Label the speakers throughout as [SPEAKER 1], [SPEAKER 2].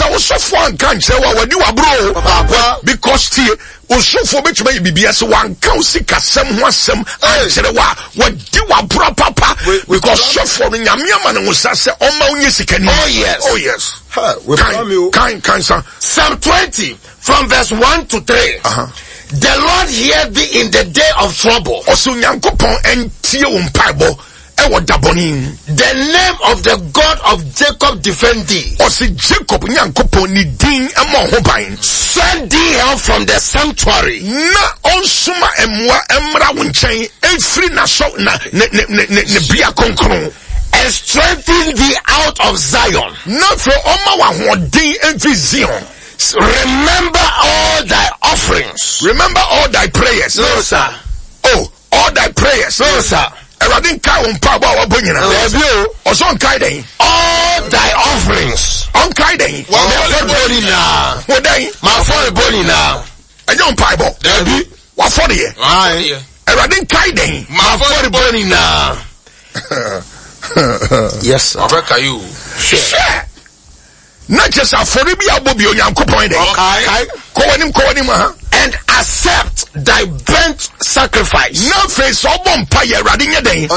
[SPEAKER 1] also for can't say what you are bro papa because also for which may be BS one council kasem wasem answer what you are bro papa because so for nyamiama no say oma unye sikani. Oh yes.
[SPEAKER 2] Psalm 20 from verse 1 to 3. The Lord hear thee in the day of trouble.
[SPEAKER 1] Also nyankopon entie wo mpaibo.
[SPEAKER 2] The name of the God of Jacob defend thee.
[SPEAKER 1] Jacob
[SPEAKER 2] send thee help from the sanctuary. And strengthen thee out of Zion. Remember all thy offerings.
[SPEAKER 1] Remember all thy prayers.
[SPEAKER 2] No, sir.
[SPEAKER 1] Oh, all thy prayers.
[SPEAKER 2] No, sir.
[SPEAKER 1] All thy offerings.
[SPEAKER 2] Yes, sir.
[SPEAKER 1] Not just a for the
[SPEAKER 2] and accept thy burnt sacrifice.
[SPEAKER 1] No face or bumpire radding a day.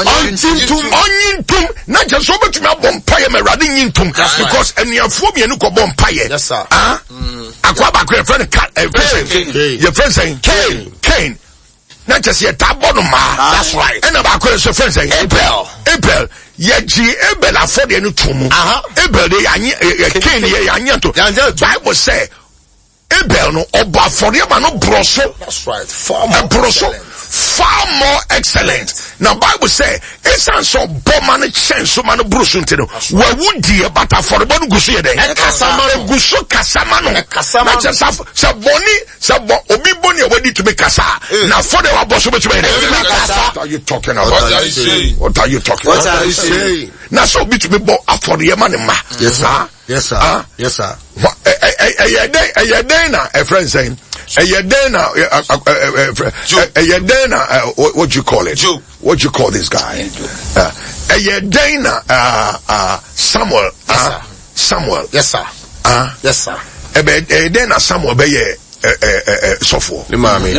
[SPEAKER 1] Not just over to my bumpire radding into because any of phobia no go bumpire.
[SPEAKER 2] Yes, sir.
[SPEAKER 1] Aquabac friend cat a your friend saying Cain. Not just yet tabonoma.
[SPEAKER 2] That's right.
[SPEAKER 1] And about your friend saying Abel. Abel afford the new tomb. Abel the Bible say Abel no oba for the man no broso.
[SPEAKER 2] That's right.
[SPEAKER 1] Far more excellent. Now Bible say esan so bomane chenso man broso ntino. Where would dear but for the one gusu ye dey. Gusu kasama no. Kasama just say boni obi boni ready to make kasa. Now for the boso be to make kasa. What are you talking about? What are you talking about? Now so be to be bo for the man ma.
[SPEAKER 2] Yes sir. Yes sir. Yes sir.
[SPEAKER 1] A day a friend saying what you call it? What you call this guy? Samuel. Samuel.
[SPEAKER 2] Yes sir. Yes sir.
[SPEAKER 1] Samuel be sofo.
[SPEAKER 2] Mami.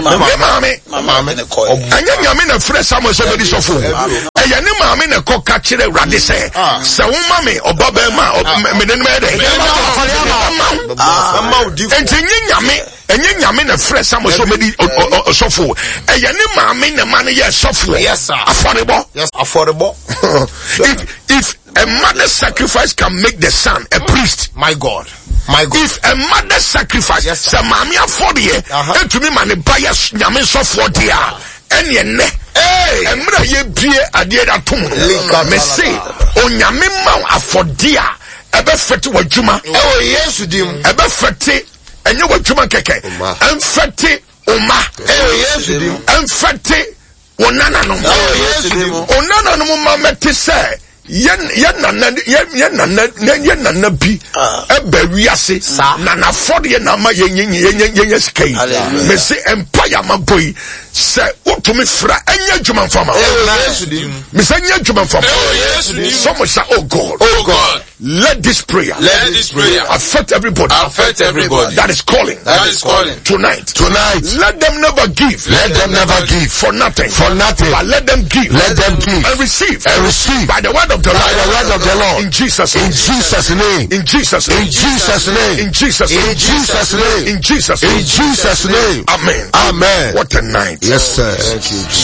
[SPEAKER 1] Anya nyame na frɛ Samuel so be sofo. Eya ne maame na kɔ ka kyerɛ Awurade sɛ sɛ wo mame ɔba ba ma me ne me de. Enye nyame na frɛ Samuel so be sofo. Eya ne maame na ma ne yɛ sofo.
[SPEAKER 2] Yes sir.
[SPEAKER 1] Affordable.
[SPEAKER 2] Yes, affordable.
[SPEAKER 1] If a mother's sacrifice can make the son a priest,
[SPEAKER 2] my God.
[SPEAKER 1] If a mother's sacrifice, yes, mami afford ye, and to me man buy a nyame so for dia, and ye ne, and mra ye bie adie da tum, me say, on nyame ma afford dia, ebe fete wajuma,
[SPEAKER 2] yes, dim,
[SPEAKER 1] ebe fete, and you wajuma keke, and fete oma,
[SPEAKER 2] yes, dim,
[SPEAKER 1] and fete onana no,
[SPEAKER 2] yes, dim,
[SPEAKER 1] onana no mama te say. Yen na bi eba wiase na na for ye na ma yen skai me say empire ma boy say utumi fra enya dwuma fama me say enya dwuma fama so much say oh God let this prayer affect everybody that is calling tonight let them never give for nothing but let them give and receive by the word of the Lord in Jesus name. Amen.
[SPEAKER 2] Amen.
[SPEAKER 1] What a night.
[SPEAKER 2] Yes sir. Thank you.